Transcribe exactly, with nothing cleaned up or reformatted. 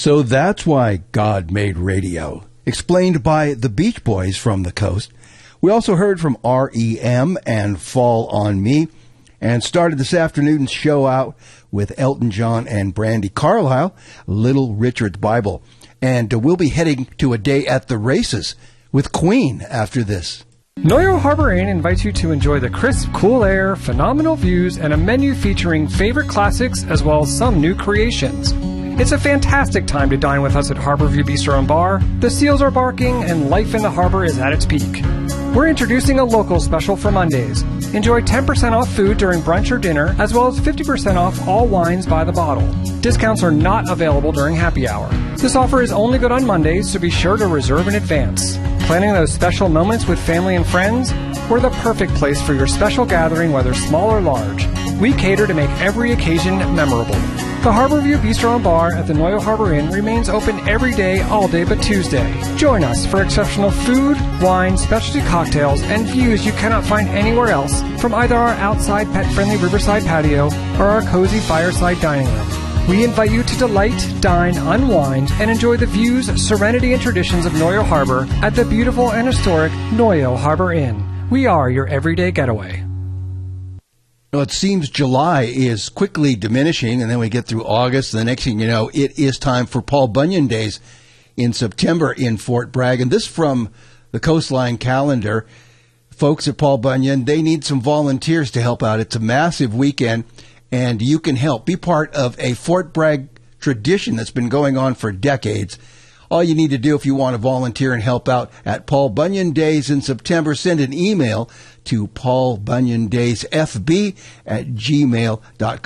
So that's why God made radio. Explained by the Beach Boys from the coast. We also heard from R E M and Fall on Me, and started this afternoon's show out with Elton John and Brandi Carlile, Little Richard's Bible. And uh, we'll be heading to a day at the races with Queen after this. Noyo Harbor Inn invites you to enjoy the crisp, cool air, phenomenal views, and a menu featuring favorite classics as well as some new creations. It's a fantastic time to dine with us at Harborview Bistro and Bar. The seals are barking and life in the harbor is at its peak. We're introducing a local special for Mondays. Enjoy ten percent off food during brunch or dinner, as well as fifty percent off all wines by the bottle. Discounts are not available during happy hour. This offer is only good on Mondays, so be sure to reserve in advance. Planning those special moments with family and friends? We're the perfect place for your special gathering, whether small or large. We cater to make every occasion memorable. The Harborview Bistro and Bar at the Noyo Harbor Inn remains open every day, all day but Tuesday. Join us for exceptional food, wine, specialty cocktails, and views you cannot find anywhere else from either our outside pet-friendly riverside patio or our cozy fireside dining room. We invite you to delight, dine, unwind, and enjoy the views, serenity, and traditions of Noyo Harbor at the beautiful and historic Noyo Harbor Inn. We are your everyday getaway. Well, it seems July is quickly diminishing, and then we get through August. The next thing you know, it is time for Paul Bunyan Days in September in Fort Bragg. And this from the Coastline Calendar. Folks at Paul Bunyan, they need some volunteers to help out. It's a massive weekend, and you can help. Be part of a Fort Bragg tradition that's been going on for decades. All you need to do if you want to volunteer and help out at Paul Bunyan Days in September, send an email to paul bunyan days f b at gmail dot com.